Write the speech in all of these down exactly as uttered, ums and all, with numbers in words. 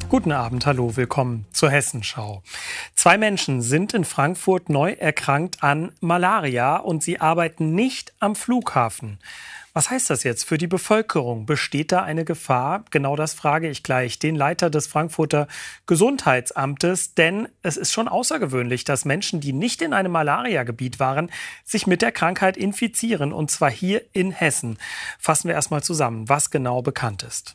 Guten Abend, hallo, willkommen zur Hessenschau. Zwei Menschen sind in Frankfurt neu erkrankt an Malaria und sie arbeiten nicht am Flughafen. Was heißt das jetzt für die Bevölkerung? Besteht da eine Gefahr? Genau das frage ich gleich den Leiter des Frankfurter Gesundheitsamtes. Denn es ist schon außergewöhnlich, dass Menschen, die nicht in einem Malariagebiet waren, sich mit der Krankheit infizieren. Und zwar hier in Hessen. Fassen wir erst mal zusammen, was genau bekannt ist.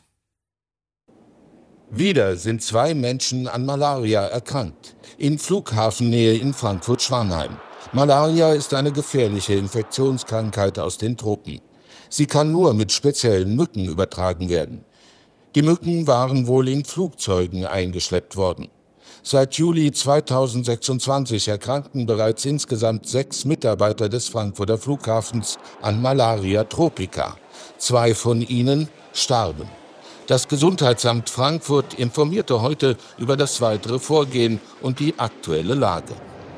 Wieder sind zwei Menschen an Malaria erkrankt. In Flughafennähe in Frankfurt-Schwanheim. Malaria ist eine gefährliche Infektionskrankheit aus den Tropen. Sie kann nur mit speziellen Mücken übertragen werden. Die Mücken waren wohl in Flugzeugen eingeschleppt worden. Seit Juli zweitausendsechsundzwanzig erkrankten bereits insgesamt sechs Mitarbeiter des Frankfurter Flughafens an Malaria tropica. Zwei von ihnen starben. Das Gesundheitsamt Frankfurt informierte heute über das weitere Vorgehen und die aktuelle Lage.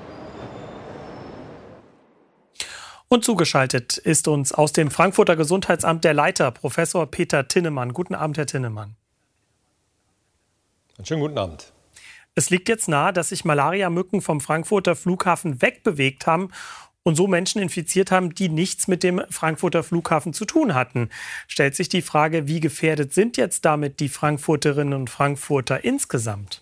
Und zugeschaltet ist uns aus dem Frankfurter Gesundheitsamt der Leiter, Professor Peter Tinnemann. Guten Abend, Herr Tinnemann. Einen schönen guten Abend. Es liegt jetzt nahe, dass sich Malariamücken vom Frankfurter Flughafen wegbewegt haben und so Menschen infiziert haben, die nichts mit dem Frankfurter Flughafen zu tun hatten. Stellt sich die Frage, wie gefährdet sind jetzt damit die Frankfurterinnen und Frankfurter insgesamt?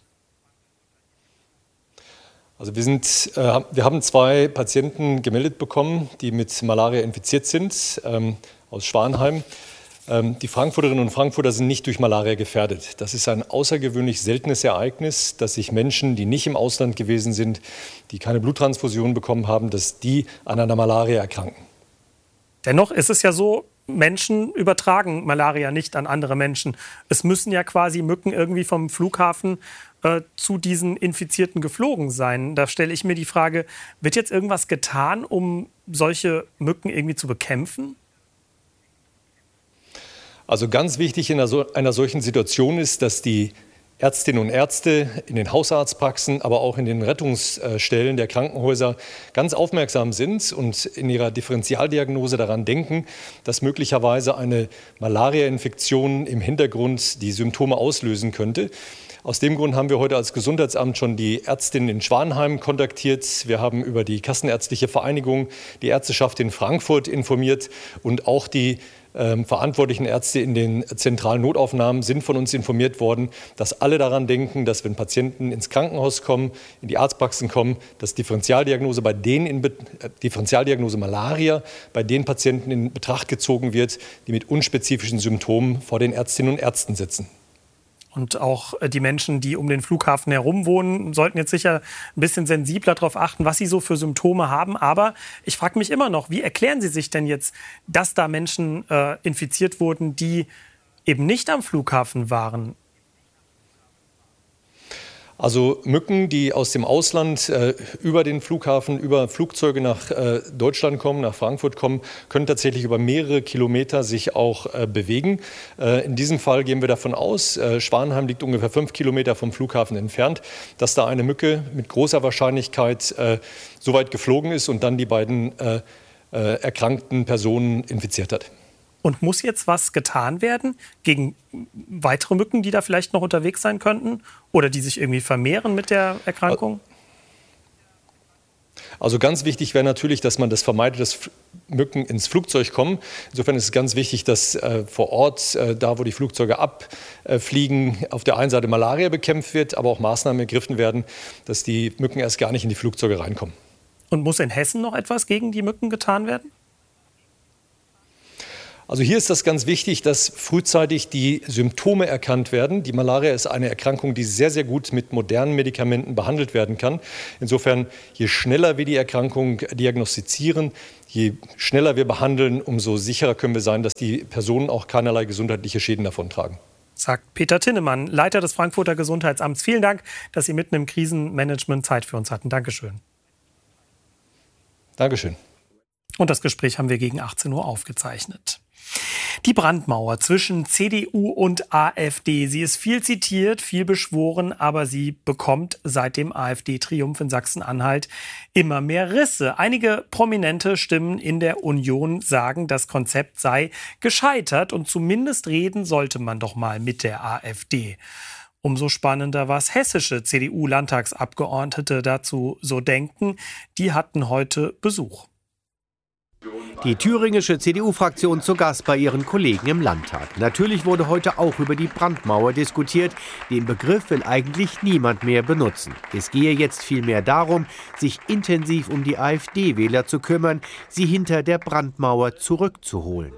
Also wir, sind, äh, wir haben zwei Patienten gemeldet bekommen, die mit Malaria infiziert sind, ähm, aus Schwanheim. Ähm, die Frankfurterinnen und Frankfurter sind nicht durch Malaria gefährdet. Das ist ein außergewöhnlich seltenes Ereignis, dass sich Menschen, die nicht im Ausland gewesen sind, die keine Bluttransfusion bekommen haben, dass die an einer Malaria erkranken. Dennoch ist es ja so, Menschen übertragen Malaria nicht an andere Menschen. Es müssen ja quasi Mücken irgendwie vom Flughafen äh, zu diesen Infizierten geflogen sein. Da stelle ich mir die Frage, wird jetzt irgendwas getan, um solche Mücken irgendwie zu bekämpfen? Also ganz wichtig in einer, so, einer solchen Situation ist, dass die Ärztinnen und Ärzte in den Hausarztpraxen, aber auch in den Rettungsstellen der Krankenhäuser ganz aufmerksam sind und in ihrer Differentialdiagnose daran denken, dass möglicherweise eine Malaria-Infektion im Hintergrund die Symptome auslösen könnte. Aus dem Grund haben wir heute als Gesundheitsamt schon die Ärztinnen in Schwanheim kontaktiert. Wir haben über die Kassenärztliche Vereinigung die Ärzteschaft in Frankfurt informiert und auch die ähm, verantwortlichen Ärzte in den zentralen Notaufnahmen sind von uns informiert worden, dass alle daran denken, dass wenn Patienten ins Krankenhaus kommen, in die Arztpraxen kommen, dass Differentialdiagnose bei denen in Be- äh, Differentialdiagnose Malaria bei den Patienten in Betracht gezogen wird, die mit unspezifischen Symptomen vor den Ärztinnen und Ärzten sitzen. Und auch die Menschen, die um den Flughafen herum wohnen, sollten jetzt sicher ein bisschen sensibler darauf achten, was sie so für Symptome haben. Aber ich frage mich immer noch, wie erklären Sie sich denn jetzt, dass da Menschen äh, infiziert wurden, die eben nicht am Flughafen waren? Also Mücken, die aus dem Ausland äh, über den Flughafen, über Flugzeuge nach äh, Deutschland kommen, nach Frankfurt kommen, können tatsächlich über mehrere Kilometer sich auch äh, bewegen. Äh, in diesem Fall gehen wir davon aus, äh, Schwanheim liegt ungefähr fünf Kilometer vom Flughafen entfernt, dass da eine Mücke mit großer Wahrscheinlichkeit äh, so weit geflogen ist und dann die beiden äh, äh, erkrankten Personen infiziert hat. Und muss jetzt was getan werden gegen weitere Mücken, die da vielleicht noch unterwegs sein könnten oder die sich irgendwie vermehren mit der Erkrankung? Also ganz wichtig wäre natürlich, dass man das vermeidet, dass Mücken ins Flugzeug kommen. Insofern ist es ganz wichtig, dass äh, vor Ort, äh, da wo die Flugzeuge abfliegen, auf der einen Seite Malaria bekämpft wird, aber auch Maßnahmen ergriffen werden, dass die Mücken erst gar nicht in die Flugzeuge reinkommen. Und muss in Hessen noch etwas gegen die Mücken getan werden? Also hier ist das ganz wichtig, dass frühzeitig die Symptome erkannt werden. Die Malaria ist eine Erkrankung, die sehr, sehr gut mit modernen Medikamenten behandelt werden kann. Insofern, je schneller wir die Erkrankung diagnostizieren, je schneller wir behandeln, umso sicherer können wir sein, dass die Personen auch keinerlei gesundheitliche Schäden davontragen. Sagt Peter Tinnemann, Leiter des Frankfurter Gesundheitsamts. Vielen Dank, dass Sie mitten im Krisenmanagement Zeit für uns hatten. Dankeschön. Dankeschön. Und das Gespräch haben wir gegen achtzehn Uhr aufgezeichnet. Die Brandmauer zwischen C D U und AfD. Sie ist viel zitiert, viel beschworen, aber sie bekommt seit dem AfD-Triumph in Sachsen-Anhalt immer mehr Risse. Einige prominente Stimmen in der Union sagen, das Konzept sei gescheitert und zumindest reden sollte man doch mal mit der AfD. Umso spannender, was hessische C D U-Landtagsabgeordnete dazu so denken. Die hatten heute Besuch. Die thüringische C D U-Fraktion zu Gast bei ihren Kollegen im Landtag. Natürlich wurde heute auch über die Brandmauer diskutiert. Den Begriff will eigentlich niemand mehr benutzen. Es gehe jetzt vielmehr darum, sich intensiv um die AfD-Wähler zu kümmern, sie hinter der Brandmauer zurückzuholen.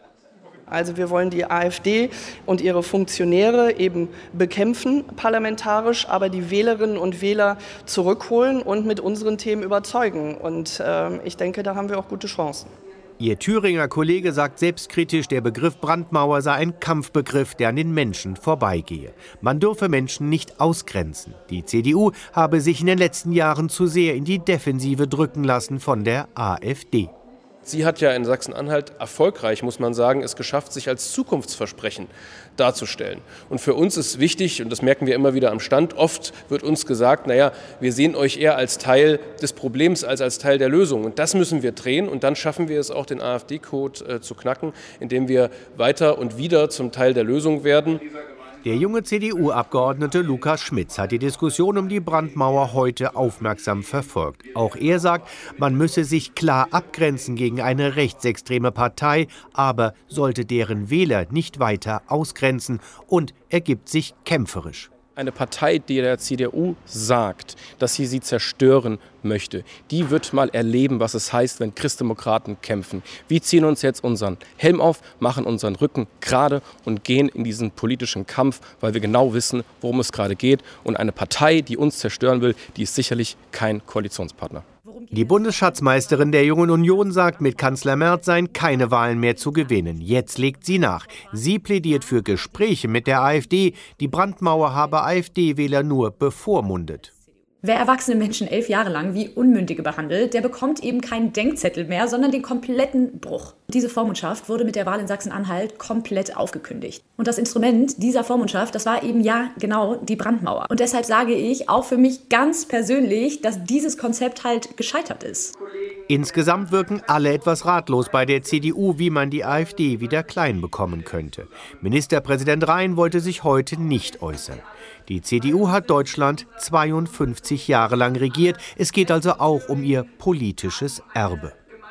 Also wir wollen die AfD und ihre Funktionäre eben bekämpfen, parlamentarisch, aber die Wählerinnen und Wähler zurückholen und mit unseren Themen überzeugen. Und äh, ich denke, da haben wir auch gute Chancen. Ihr Thüringer Kollege sagt selbstkritisch, der Begriff Brandmauer sei ein Kampfbegriff, der an den Menschen vorbeigehe. Man dürfe Menschen nicht ausgrenzen. Die C D U habe sich in den letzten Jahren zu sehr in die Defensive drücken lassen von der AfD. Sie hat ja in Sachsen-Anhalt erfolgreich, muss man sagen, es geschafft, sich als Zukunftsversprechen darzustellen. Und für uns ist wichtig, und das merken wir immer wieder am Stand, oft wird uns gesagt, naja, wir sehen euch eher als Teil des Problems als als Teil der Lösung. Und das müssen wir drehen und dann schaffen wir es auch, den AfD-Code äh, zu knacken, indem wir weiter und wieder zum Teil der Lösung werden. Der junge C D U-Abgeordnete Lukas Schmitz hat die Diskussion um die Brandmauer heute aufmerksam verfolgt. Auch er sagt, man müsse sich klar abgrenzen gegen eine rechtsextreme Partei, aber sollte deren Wähler nicht weiter ausgrenzen, und er gibt sich kämpferisch. Eine Partei, die der C D U sagt, dass sie sie zerstören möchte, die wird mal erleben, was es heißt, wenn Christdemokraten kämpfen. Wir ziehen uns jetzt unseren Helm auf, machen unseren Rücken gerade und gehen in diesen politischen Kampf, weil wir genau wissen, worum es gerade geht. Und eine Partei, die uns zerstören will, die ist sicherlich kein Koalitionspartner. Die Bundesschatzmeisterin der Jungen Union sagt, mit Kanzler Merz seien keine Wahlen mehr zu gewinnen. Jetzt legt sie nach. Sie plädiert für Gespräche mit der AfD. Die Brandmauer habe AfD-Wähler nur bevormundet. Wer erwachsene Menschen elf Jahre lang wie Unmündige behandelt, der bekommt eben keinen Denkzettel mehr, sondern den kompletten Bruch. Diese Vormundschaft wurde mit der Wahl in Sachsen-Anhalt komplett aufgekündigt. Und das Instrument dieser Vormundschaft, das war eben ja genau die Brandmauer. Und deshalb sage ich auch für mich ganz persönlich, dass dieses Konzept halt gescheitert ist. Insgesamt wirken alle etwas ratlos bei der C D U, wie man die AfD wieder klein bekommen könnte. Ministerpräsident Rhein wollte sich heute nicht äußern. Die C D U hat Deutschland zweiundfünfzig Jahre lang regiert. Es geht also auch um ihr politisches Erbe.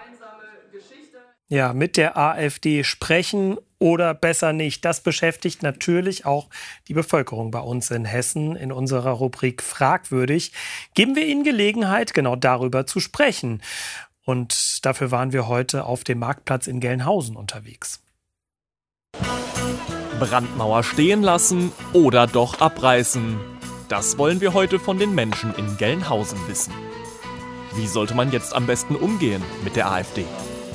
Ja, mit der AfD sprechen oder besser nicht, das beschäftigt natürlich auch die Bevölkerung bei uns in Hessen in unserer Rubrik Fragwürdig. Geben wir Ihnen Gelegenheit, genau darüber zu sprechen. Und dafür waren wir heute auf dem Marktplatz in Gelnhausen unterwegs. Brandmauer stehen lassen oder doch abreißen? Das wollen wir heute von den Menschen in Gelnhausen wissen. Wie sollte man jetzt am besten umgehen mit der AfD?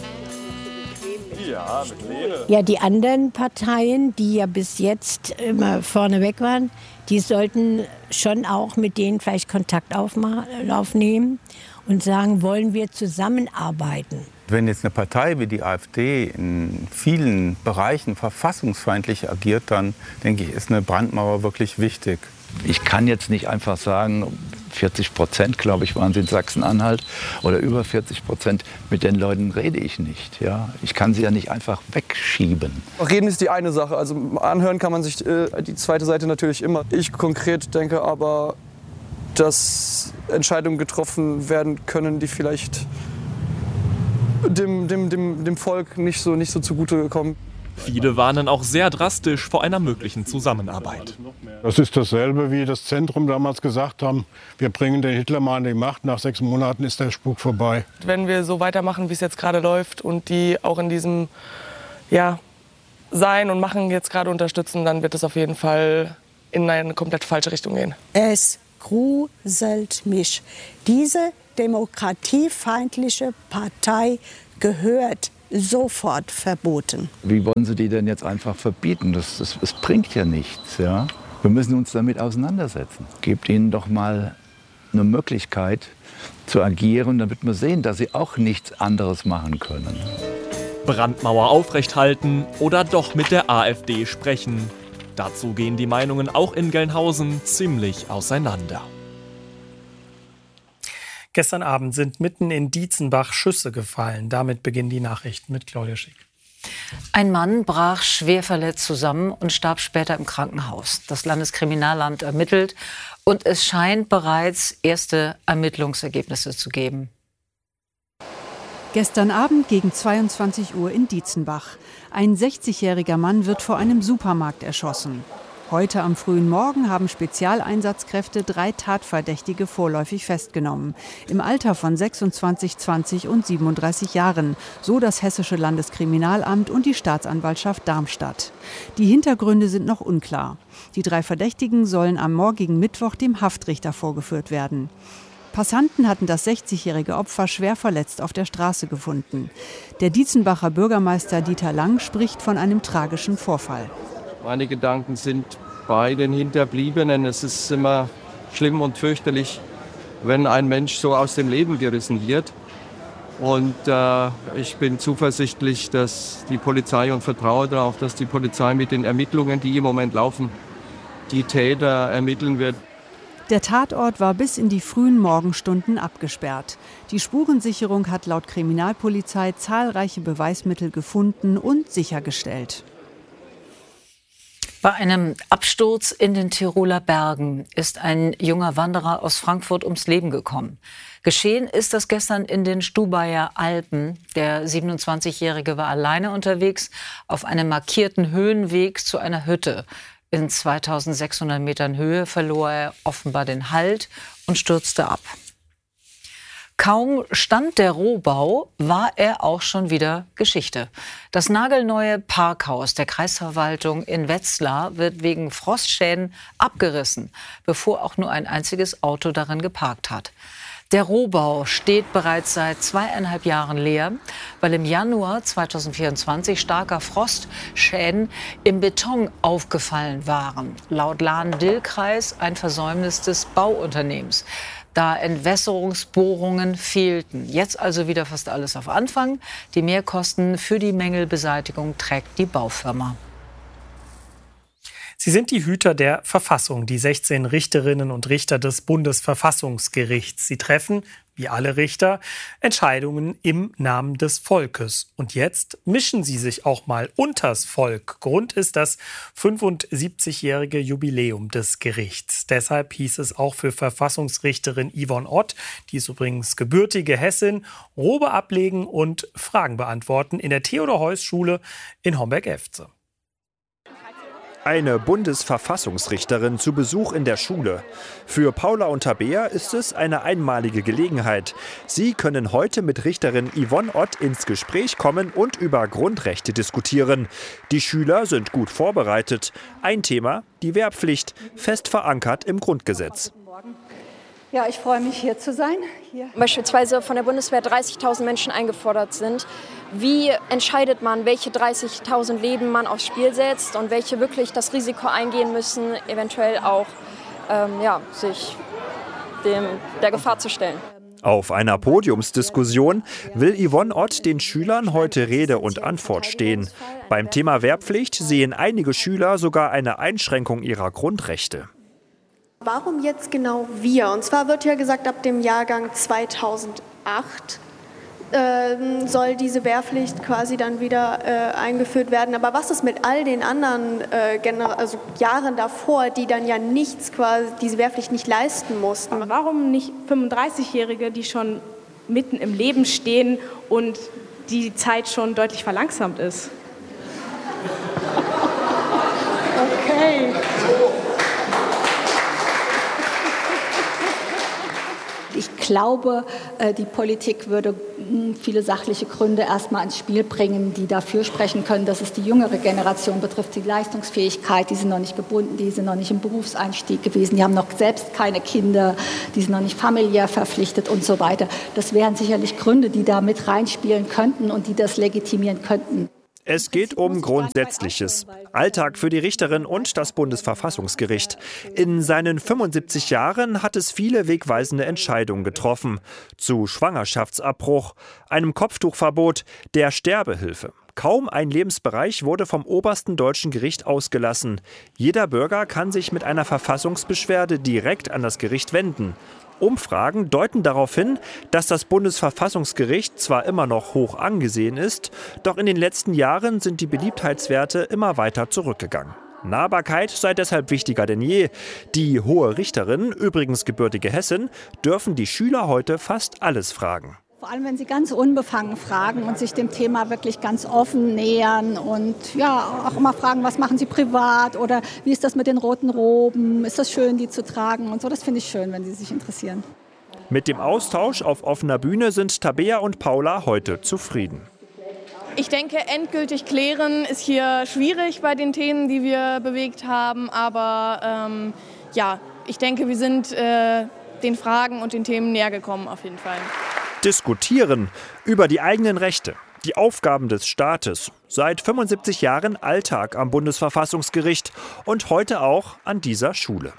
Ja, mit Lene. Ja, die anderen Parteien, die ja bis jetzt immer vorne weg waren, die sollten schon auch mit denen vielleicht Kontakt aufnehmen und sagen, wollen wir zusammenarbeiten. Wenn jetzt eine Partei wie die AfD in vielen Bereichen verfassungsfeindlich agiert, dann denke ich, ist eine Brandmauer wirklich wichtig. Ich kann jetzt nicht einfach sagen, vierzig Prozent, glaube ich, waren sie in Sachsen-Anhalt oder über vierzig Prozent, mit den Leuten rede ich nicht. Ja? Ich kann sie ja nicht einfach wegschieben. Reden ist die eine Sache, also anhören kann man sich äh, die zweite Seite natürlich immer. Ich konkret denke aber, dass Entscheidungen getroffen werden können, die vielleicht dem, dem, dem, dem Volk nicht so, nicht so zugute kommen. Viele warnen auch sehr drastisch vor einer möglichen Zusammenarbeit. Das ist dasselbe, wie das Zentrum damals gesagt haben, wir bringen den Hitler mal an die Macht, nach sechs Monaten ist der Spuk vorbei. Wenn wir so weitermachen, wie es jetzt gerade läuft und die auch in diesem ja, Sein und Machen jetzt gerade unterstützen, dann wird es auf jeden Fall in eine komplett falsche Richtung gehen. Es gruselt mich. Diese demokratiefeindliche Partei gehört sofort verboten. Wie wollen Sie die denn jetzt einfach verbieten? Das, das, das bringt ja nichts. Ja? Wir müssen uns damit auseinandersetzen. Gebt ihnen doch mal eine Möglichkeit zu agieren, damit wir sehen, dass sie auch nichts anderes machen können. Brandmauer aufrechthalten oder doch mit der AfD sprechen. Dazu gehen die Meinungen auch in Gelnhausen ziemlich auseinander. Gestern Abend sind mitten in Dietzenbach Schüsse gefallen. Damit beginnen die Nachrichten mit Claudia Schick. Ein Mann brach schwer verletzt zusammen und starb später im Krankenhaus. Das Landeskriminalamt ermittelt und es scheint bereits erste Ermittlungsergebnisse zu geben. Gestern Abend gegen zweiundzwanzig Uhr in Dietzenbach. Ein sechzigjähriger Mann wird vor einem Supermarkt erschossen. Heute am frühen Morgen haben Spezialeinsatzkräfte drei Tatverdächtige vorläufig festgenommen. Im Alter von sechsundzwanzig, zwanzig und siebenunddreißig Jahren, so das Hessische Landeskriminalamt und die Staatsanwaltschaft Darmstadt. Die Hintergründe sind noch unklar. Die drei Verdächtigen sollen am morgigen Mittwoch dem Haftrichter vorgeführt werden. Passanten hatten das sechzigjährige Opfer schwer verletzt auf der Straße gefunden. Der Dietzenbacher Bürgermeister Dieter Lang spricht von einem tragischen Vorfall. Meine Gedanken sind bei den Hinterbliebenen. Es ist immer schlimm und fürchterlich, wenn ein Mensch so aus dem Leben gerissen wird. Und äh, ich bin zuversichtlich, dass die Polizei und vertraue darauf, dass die Polizei mit den Ermittlungen, die im Moment laufen, die Täter ermitteln wird. Der Tatort war bis in die frühen Morgenstunden abgesperrt. Die Spurensicherung hat laut Kriminalpolizei zahlreiche Beweismittel gefunden und sichergestellt. Bei einem Absturz in den Tiroler Bergen ist ein junger Wanderer aus Frankfurt ums Leben gekommen. Geschehen ist das gestern in den Stubaier Alpen. Der siebenundzwanzigjährige war alleine unterwegs auf einem markierten Höhenweg zu einer Hütte. In zweitausendsechshundert Metern Höhe verlor er offenbar den Halt und stürzte ab. Kaum stand der Rohbau, war er auch schon wieder Geschichte. Das nagelneue Parkhaus der Kreisverwaltung in Wetzlar wird wegen Frostschäden abgerissen, bevor auch nur ein einziges Auto darin geparkt hat. Der Rohbau steht bereits seit zweieinhalb Jahren leer, weil im Januar zweitausendvierundzwanzig starker Frostschäden im Beton aufgefallen waren. Laut Lahn-Dill-Kreis ein Versäumnis des Bauunternehmens, da Entwässerungsbohrungen fehlten. Jetzt also wieder fast alles auf Anfang. Die Mehrkosten für die Mängelbeseitigung trägt die Baufirma. Sie sind die Hüter der Verfassung, die sechzehn Richterinnen und Richter des Bundesverfassungsgerichts. Sie treffen, wie alle Richter, Entscheidungen im Namen des Volkes. Und jetzt mischen sie sich auch mal unters Volk. Grund ist das fünfundsiebzigjährige Jubiläum des Gerichts. Deshalb hieß es auch für Verfassungsrichterin Yvonne Ott, die ist übrigens gebürtige Hessin, Robe ablegen und Fragen beantworten in der Theodor-Heuss-Schule in Homberg-Efze. Eine Bundesverfassungsrichterin zu Besuch in der Schule. Für Paula und Tabea ist es eine einmalige Gelegenheit. Sie können heute mit Richterin Yvonne Ott ins Gespräch kommen und über Grundrechte diskutieren. Die Schüler sind gut vorbereitet. Ein Thema, die Wehrpflicht, fest verankert im Grundgesetz. Ja, ich freue mich, hier zu sein. Hier. Beispielsweise von der Bundeswehr dreißigtausend Menschen eingefordert sind. Wie entscheidet man, welche dreißigtausend Leben man aufs Spiel setzt und welche wirklich das Risiko eingehen müssen, eventuell auch ähm, ja, sich dem, der Gefahr zu stellen? Auf einer Podiumsdiskussion will Yvonne Ott den Schülern heute Rede und Antwort stehen. Beim Thema Wehrpflicht sehen einige Schüler sogar eine Einschränkung ihrer Grundrechte. Warum jetzt genau wir? Und zwar wird ja gesagt, ab dem Jahrgang zweitausendacht äh, soll diese Wehrpflicht quasi dann wieder äh, eingeführt werden. Aber was ist mit all den anderen äh, Gener- also Jahren davor, die dann ja nichts quasi, diese Wehrpflicht nicht leisten mussten? Aber warum nicht fünfunddreißigjährige, die schon mitten im Leben stehen und die Zeit schon deutlich verlangsamt ist? Okay. Ich glaube, die Politik würde viele sachliche Gründe erstmal ins Spiel bringen, die dafür sprechen können, dass es die jüngere Generation betrifft, die Leistungsfähigkeit, die sind noch nicht gebunden, die sind noch nicht im Berufseinstieg gewesen, die haben noch selbst keine Kinder, die sind noch nicht familiär verpflichtet und so weiter. Das wären sicherlich Gründe, die da mit reinspielen könnten und die das legitimieren könnten. Es geht um Grundsätzliches. Alltag für die Richterin und das Bundesverfassungsgericht. In seinen fünfundsiebzig Jahren hat es viele wegweisende Entscheidungen getroffen. Zu Schwangerschaftsabbruch, einem Kopftuchverbot, der Sterbehilfe. Kaum ein Lebensbereich wurde vom obersten deutschen Gericht ausgelassen. Jeder Bürger kann sich mit einer Verfassungsbeschwerde direkt an das Gericht wenden. Umfragen deuten darauf hin, dass das Bundesverfassungsgericht zwar immer noch hoch angesehen ist, doch in den letzten Jahren sind die Beliebtheitswerte immer weiter zurückgegangen. Nahbarkeit sei deshalb wichtiger denn je. Die hohe Richterin, übrigens gebürtige Hessin, dürfen die Schüler heute fast alles fragen. Vor allem, wenn sie ganz unbefangen fragen und sich dem Thema wirklich ganz offen nähern und ja, auch immer fragen, was machen sie privat oder wie ist das mit den roten Roben, ist das schön, die zu tragen und so. Das finde ich schön, wenn sie sich interessieren. Mit dem Austausch auf offener Bühne sind Tabea und Paula heute zufrieden. Ich denke, endgültig klären ist hier schwierig bei den Themen, die wir bewegt haben. Aber ähm, ja, ich denke, wir sind äh, den Fragen und den Themen näher gekommen auf jeden Fall. Diskutieren über die eigenen Rechte, die Aufgaben des Staates. Seit fünfundsiebzig Jahren Alltag am Bundesverfassungsgericht und heute auch an dieser Schule.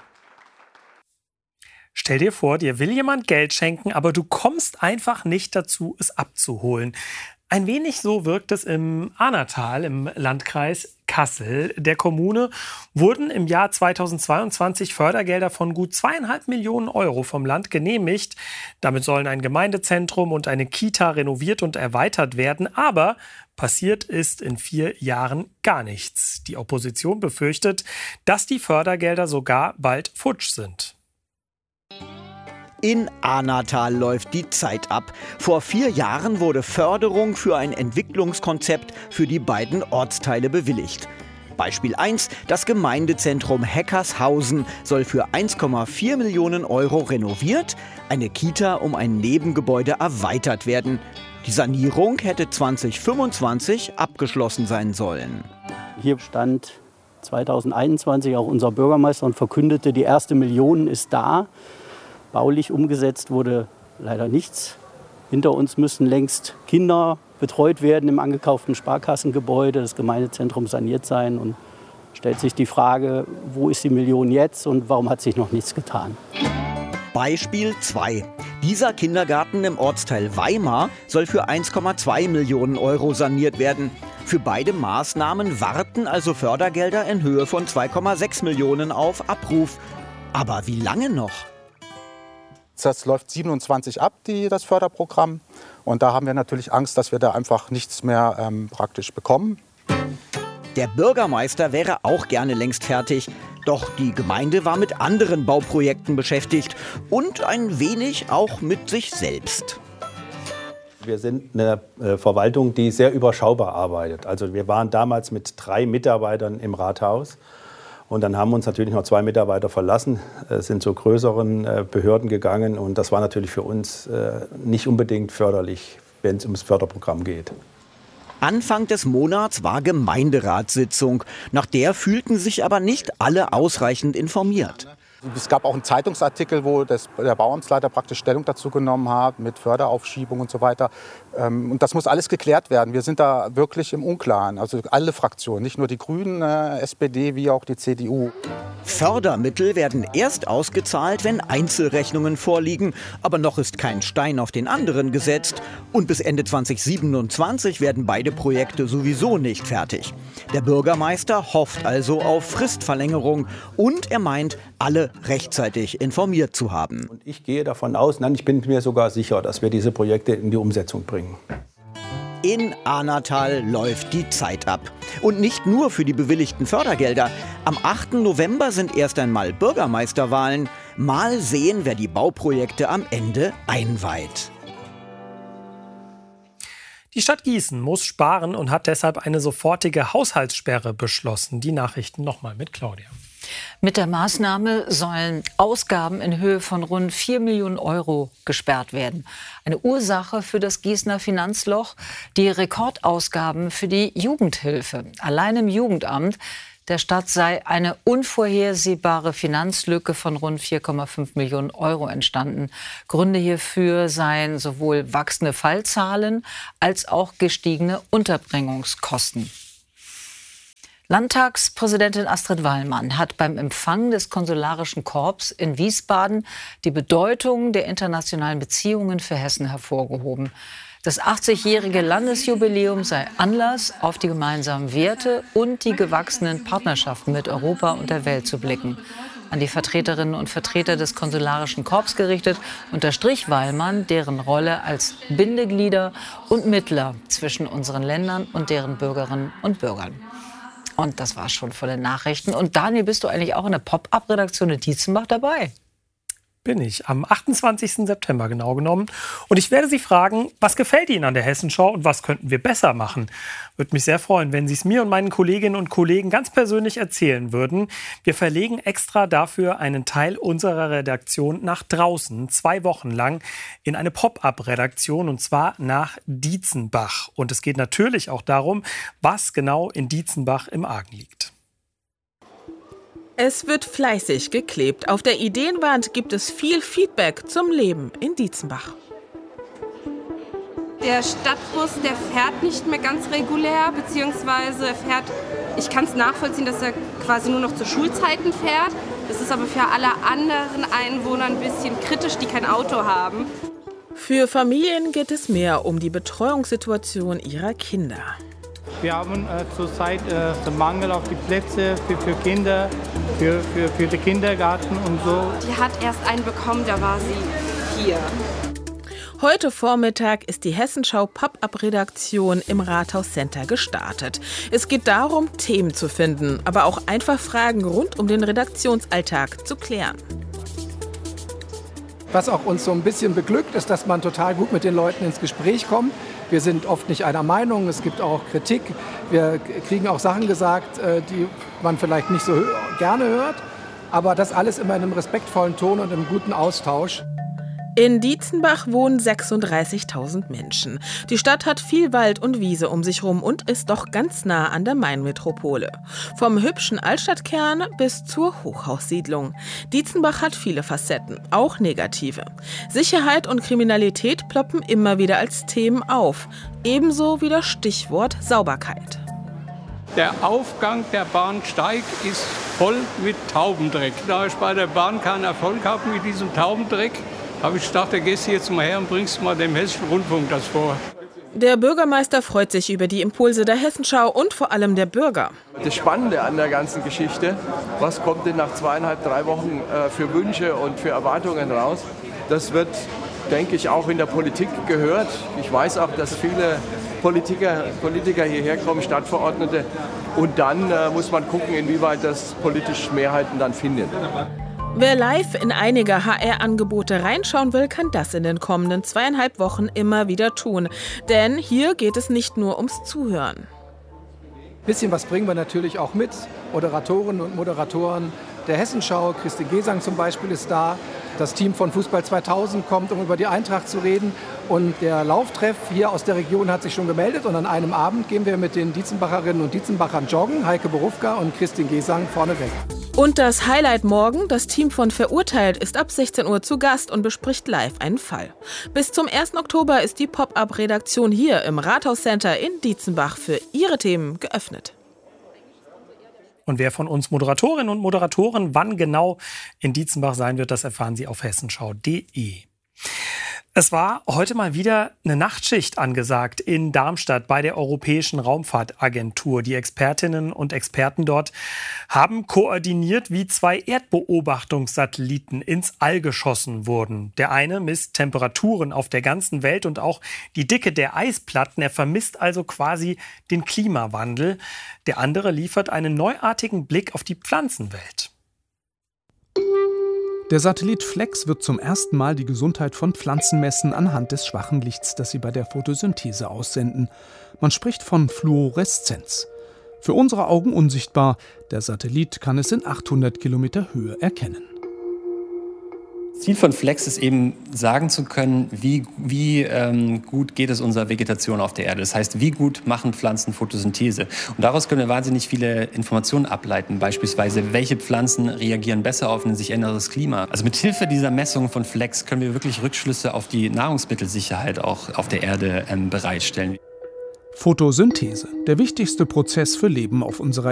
Stell dir vor, dir will jemand Geld schenken, aber du kommst einfach nicht dazu, es abzuholen. Ein wenig so wirkt es im Ahnertal im Landkreis Kassel. Der Kommune wurden im Jahr zweitausendzweiundzwanzig Fördergelder von gut zweieinhalb Millionen Euro vom Land genehmigt. Damit sollen ein Gemeindezentrum und eine Kita renoviert und erweitert werden. Aber passiert ist in vier Jahren gar nichts. Die Opposition befürchtet, dass die Fördergelder sogar bald futsch sind. In Ahnertal läuft die Zeit ab. Vor vier Jahren wurde Förderung für ein Entwicklungskonzept für die beiden Ortsteile bewilligt. Beispiel eins, das Gemeindezentrum Heckershausen soll für eins Komma vier Millionen Euro renoviert, eine Kita um ein Nebengebäude erweitert werden. Die Sanierung hätte zweitausendfünfundzwanzig abgeschlossen sein sollen. Hier stand zweitausendeinundzwanzig auch unser Bürgermeister und verkündete, die erste Million ist da. Baulich umgesetzt wurde leider nichts. Hinter uns müssten längst Kinder betreut werden im angekauften Sparkassengebäude, das Gemeindezentrum saniert sein. Und stellt sich die Frage, wo ist die Million jetzt und warum hat sich noch nichts getan? Beispiel zwei. Dieser Kindergarten im Ortsteil Weimar soll für eins Komma zwei Millionen Euro saniert werden. Für beide Maßnahmen warten also Fördergelder in Höhe von zwei Komma sechs Millionen auf Abruf. Aber wie lange noch? Das läuft siebenundzwanzig ab, die, das Förderprogramm. Und da haben wir natürlich Angst, dass wir da einfach nichts mehr ähm, praktisch bekommen. Der Bürgermeister wäre auch gerne längst fertig. Doch die Gemeinde war mit anderen Bauprojekten beschäftigt. Und ein wenig auch mit sich selbst. Wir sind eine Verwaltung, die sehr überschaubar arbeitet. Also wir waren damals mit drei Mitarbeitern im Rathaus. Und dann haben uns natürlich noch zwei Mitarbeiter verlassen, sind zu größeren Behörden gegangen. Und das war natürlich für uns nicht unbedingt förderlich, wenn es ums Förderprogramm geht. Anfang des Monats war Gemeinderatssitzung. Nach der fühlten sich aber nicht alle ausreichend informiert. Es gab auch einen Zeitungsartikel, wo das, der Bauamtsleiter praktisch Stellung dazu genommen hat, mit Förderaufschiebung und so weiter. Und das muss alles geklärt werden. Wir sind da wirklich im Unklaren. Also alle Fraktionen, nicht nur die Grünen, S P D wie auch die C D U. Fördermittel werden erst ausgezahlt, wenn Einzelrechnungen vorliegen. Aber noch ist kein Stein auf den anderen gesetzt. Und bis Ende zweitausendsiebenundzwanzig werden beide Projekte sowieso nicht fertig. Der Bürgermeister hofft also auf Fristverlängerung. Und er meint, alle rechtzeitig informiert zu haben. Und ich gehe davon aus, nein, ich bin mir sogar sicher, dass wir diese Projekte in die Umsetzung bringen. In Ahnertal läuft die Zeit ab. Und nicht nur für die bewilligten Fördergelder. Am achten November sind erst einmal Bürgermeisterwahlen. Mal sehen, wer die Bauprojekte am Ende einweiht. Die Stadt Gießen muss sparen und hat deshalb eine sofortige Haushaltssperre beschlossen. Die Nachrichten nochmal mit Claudia. Mit der Maßnahme sollen Ausgaben in Höhe von rund vier Millionen Euro gesperrt werden. Eine Ursache für das Gießener Finanzloch, die Rekordausgaben für die Jugendhilfe. Allein im Jugendamt der Stadt sei eine unvorhersehbare Finanzlücke von rund vier Komma fünf Millionen Euro entstanden. Gründe hierfür seien sowohl wachsende Fallzahlen als auch gestiegene Unterbringungskosten. Landtagspräsidentin Astrid Wallmann hat beim Empfang des Konsularischen Korps in Wiesbaden die Bedeutung der internationalen Beziehungen für Hessen hervorgehoben. Das achtzigjährige Landesjubiläum sei Anlass, auf die gemeinsamen Werte und die gewachsenen Partnerschaften mit Europa und der Welt zu blicken. An die Vertreterinnen und Vertreter des Konsularischen Korps gerichtet, unterstrich Weilmann deren Rolle als Bindeglieder und Mittler zwischen unseren Ländern und deren Bürgerinnen und Bürgern. Und das war's schon von den Nachrichten. Und Daniel, bist du eigentlich auch in der Pop-up-Redaktion in Dietzenbach dabei? Bin ich, am achtundzwanzigsten September genau genommen. Und ich werde Sie fragen, was gefällt Ihnen an der Hessenschau und was könnten wir besser machen? Würde mich sehr freuen, wenn Sie es mir und meinen Kolleginnen und Kollegen ganz persönlich erzählen würden. Wir verlegen extra dafür einen Teil unserer Redaktion nach draußen, zwei Wochen lang, in eine Pop-up-Redaktion, und zwar nach Dietzenbach. Und es geht natürlich auch darum, was genau in Dietzenbach im Argen liegt. Es wird fleißig geklebt. Auf der Ideenwand gibt es viel Feedback zum Leben in Dietzenbach. Der Stadtbus, der fährt nicht mehr ganz regulär, beziehungsweise fährt, ich kann es nachvollziehen, dass er quasi nur noch zu Schulzeiten fährt. Das ist aber für alle anderen Einwohner ein bisschen kritisch, die kein Auto haben. Für Familien geht es mehr um die Betreuungssituation ihrer Kinder. Wir haben äh, zurzeit äh, den Mangel auf die Plätze für, für Kinder, für, für, für den Kindergarten und so. Die hat erst einen bekommen, da war sie vier. Heute Vormittag ist die Hessenschau Pop-up-Redaktion im Rathaus Center gestartet. Es geht darum, Themen zu finden, aber auch einfach Fragen rund um den Redaktionsalltag zu klären. Was auch uns so ein bisschen beglückt, ist, dass man total gut mit den Leuten ins Gespräch kommt. Wir sind oft nicht einer Meinung, es gibt auch Kritik. Wir kriegen auch Sachen gesagt, die man vielleicht nicht so gerne hört. Aber das alles immer in einem respektvollen Ton und im guten Austausch. In Dietzenbach wohnen sechsunddreißigtausend Menschen. Die Stadt hat viel Wald und Wiese um sich rum und ist doch ganz nah an der Mainmetropole. Vom hübschen Altstadtkern bis zur Hochhaussiedlung. Dietzenbach hat viele Facetten, auch negative. Sicherheit und Kriminalität ploppen immer wieder als Themen auf. Ebenso wie das Stichwort Sauberkeit. Der Aufgang der Bahnsteig ist voll mit Taubendreck. Da ich bei der Bahn keinen Erfolg habe mit diesem Taubendreck, habe ich gedacht, da gehst du jetzt mal her und bringst mal dem Hessischen Rundfunk das vor. Der Bürgermeister freut sich über die Impulse der Hessenschau und vor allem der Bürger. Das Spannende an der ganzen Geschichte, was kommt denn nach zweieinhalb, drei Wochen äh, für Wünsche und für Erwartungen raus, das wird, denke ich, auch in der Politik gehört. Ich weiß auch, dass viele Politiker, Politiker hierher kommen, Stadtverordnete. Und dann äh, muss man gucken, inwieweit das politisch Mehrheiten dann findet. Wer live in einige H R-Angebote reinschauen will, kann das in den kommenden zweieinhalb Wochen immer wieder tun. Denn hier geht es nicht nur ums Zuhören. Ein bisschen was bringen wir natürlich auch mit. Moderatorinnen und Moderatoren der Hessenschau, Christine Gesang zum Beispiel ist da. Das Team von Fußball zweitausend kommt, um über die Eintracht zu reden. Und der Lauftreff hier aus der Region hat sich schon gemeldet. Und an einem Abend gehen wir mit den Dietzenbacherinnen und Dietzenbachern joggen. Heike Berufka und Christine Gesang vorneweg. Und das Highlight morgen, das Team von Verurteilt ist ab sechzehn Uhr zu Gast und bespricht live einen Fall. Bis zum ersten Oktober ist die Pop-up-Redaktion hier im Rathaus Center in Dietzenbach für ihre Themen geöffnet. Und wer von uns Moderatorinnen und Moderatoren wann genau in Dietzenbach sein wird, das erfahren Sie auf hessenschau punkt de. Es war heute mal wieder eine Nachtschicht angesagt in Darmstadt bei der Europäischen Raumfahrtagentur. Die Expertinnen und Experten dort haben koordiniert, wie zwei Erdbeobachtungssatelliten ins All geschossen wurden. Der eine misst Temperaturen auf der ganzen Welt und auch die Dicke der Eisplatten. Er vermisst also quasi den Klimawandel. Der andere liefert einen neuartigen Blick auf die Pflanzenwelt. Der Satellit Flex wird zum ersten Mal die Gesundheit von Pflanzen messen anhand des schwachen Lichts, das sie bei der Photosynthese aussenden. Man spricht von Fluoreszenz. Für unsere Augen unsichtbar, der Satellit kann es in achthundert Kilometer Höhe erkennen. Ziel von Flex ist eben, sagen zu können, wie, wie ähm, gut geht es unserer Vegetation auf der Erde. Das heißt, wie gut machen Pflanzen Photosynthese. Und daraus können wir wahnsinnig viele Informationen ableiten. Beispielsweise, welche Pflanzen reagieren besser auf ein sich änderndes Klima. Also mit Hilfe dieser Messung von Flex können wir wirklich Rückschlüsse auf die Nahrungsmittelsicherheit auch auf der Erde ähm, bereitstellen. Photosynthese, der wichtigste Prozess für Leben auf unserer